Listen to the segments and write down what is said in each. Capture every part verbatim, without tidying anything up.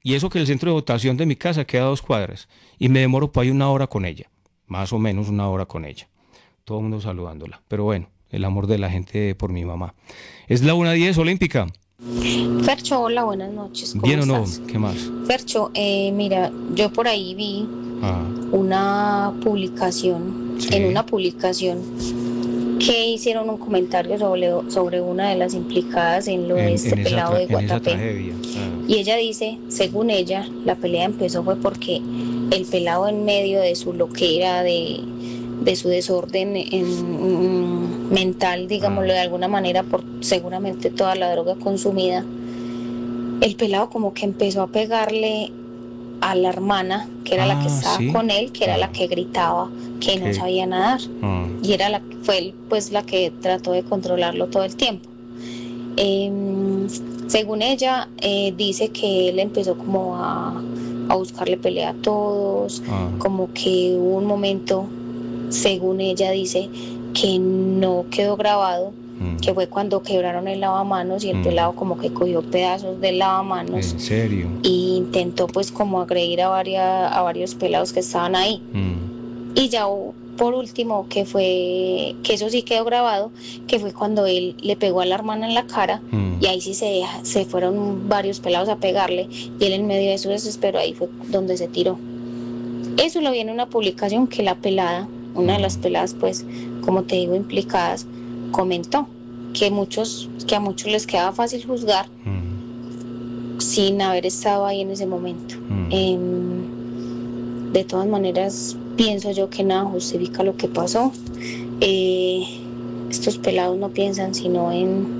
Y eso que el centro de votación de mi casa queda a dos cuadras. Y me demoro por ahí una hora con ella. Más o menos una hora con ella. Todo el mundo saludándola. Pero bueno, el amor de la gente por mi mamá. Es la una diez Olímpica. Fercho, hola, buenas noches. ¿Cómo ¿Bien o no? estás? ¿Qué más? Fercho, eh, mira, yo por ahí vi Ah, una publicación, sí. en una publicación que hicieron un comentario sobre, sobre una de las implicadas en lo de En, este en esa, pelado tra- de en esa Guatapé. tragedia. Ah, Y ella dice, según ella, la pelea empezó fue porque el pelado en medio de su loquera, de, de su desorden en, mental, digámoslo ah, de alguna manera, por seguramente toda la droga consumida, el pelado como que empezó a pegarle a la hermana, que era la que Ah, estaba sí. con él, que era Ah, la que gritaba que no ¿qué? sabía nadar. Ah, Y era la, fue pues la que trató de controlarlo todo el tiempo. Eh, según ella, eh, dice que él empezó como a, a buscarle pelea a todos, ah, como que hubo un momento, según ella dice, que no quedó grabado, mm, que fue cuando quebraron el lavamanos y el mm. pelado como que cogió pedazos del lavamanos ¿En serio? e intentó pues como agredir a, varias, a varios pelados que estaban ahí. Mm, Y ya por último, que fue, que eso sí quedó grabado, que fue cuando él le pegó a la hermana en la cara, mm. y ahí sí se, se fueron varios pelados a pegarle, y él en medio de su desespero ahí fue donde se tiró. Eso lo vi en una publicación que la pelada, una de las peladas pues, como te digo, implicadas, comentó que muchos, que a muchos les quedaba fácil juzgar Mm. sin haber estado ahí en ese momento. Mm. Eh, de todas maneras, pienso yo que nada justifica lo que pasó. Eh, estos pelados no piensan sino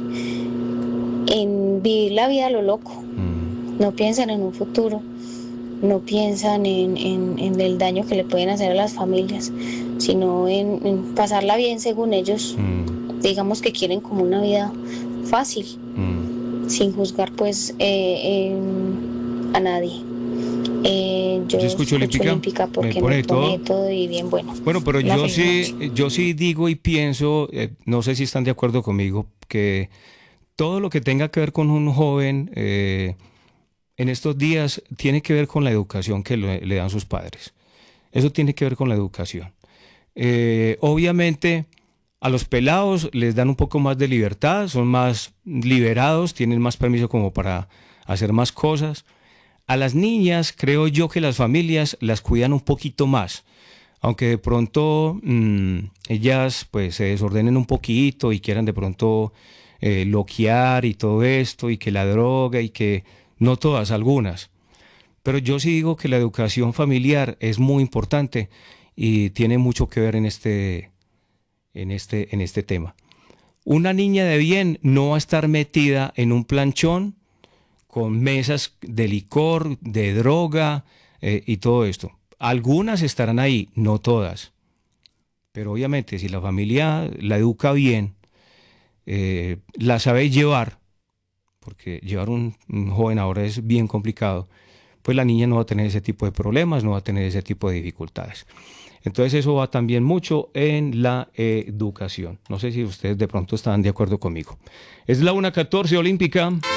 en, en vivir la vida a lo loco. Mm. No piensan en un futuro. No piensan en, en, en el daño que le pueden hacer a las familias, sino en, en pasarla bien según ellos. Mm. Digamos que quieren como una vida fácil, Mm. sin juzgar pues eh, eh, a nadie. Eh, yo Yo escucho escucho Olímpica, Olímpica me porque pone me de pone todo. todo y bien bueno. Bueno, pero Una yo feliz sí, noche. yo sí digo y pienso, eh, no sé si están de acuerdo conmigo, que todo lo que tenga que ver con un joven eh, en estos días tiene que ver con la educación que le, le dan sus padres. Eso tiene que ver con la educación. Eh, obviamente a los pelados les dan un poco más de libertad, son más liberados, tienen más permiso como para hacer más cosas. A las niñas creo yo que las familias las cuidan un poquito más, aunque de pronto mmm, ellas pues se desordenen un poquito y quieran de pronto eh, loquear y todo esto y que la droga y que no todas, algunas. Pero yo sí digo que la educación familiar es muy importante y tiene mucho que ver en este, en este, en este tema. Una niña de bien no va a estar metida en un planchón con mesas de licor, de droga eh, y todo esto. Algunas estarán ahí, no todas. Pero obviamente si la familia la educa bien, eh, la sabe llevar, porque llevar un, un joven ahora es bien complicado, pues la niña no va a tener ese tipo de problemas, no va a tener ese tipo de dificultades. Entonces eso va también mucho en la educación. No sé si ustedes de pronto están de acuerdo conmigo. Es la una catorce Olímpica.